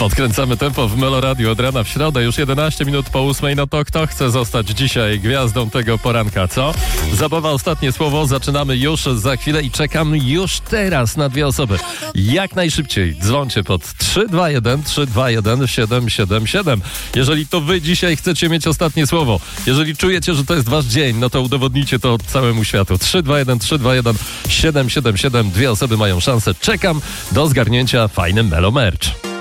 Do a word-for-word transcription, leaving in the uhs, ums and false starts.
Podkręcamy tempo w Melo Radio od rana w środę, już jedenaście minut po ósmej. No to kto chce zostać dzisiaj gwiazdą tego poranka, co? Zabawa ostatnie słowo, zaczynamy już za chwilę i czekam już teraz na dwie osoby. Jak najszybciej dzwońcie pod trzy dwa jeden trzy dwa jeden siedem siedem siedem. Jeżeli to wy dzisiaj chcecie mieć ostatnie słowo, jeżeli czujecie, że to jest wasz dzień, no to udowodnijcie to całemu światu. trzy dwa jeden trzy dwa jeden siedem siedem siedem. Dwie osoby mają szansę. Czekam do zgarnięcia fajny Melo Merch.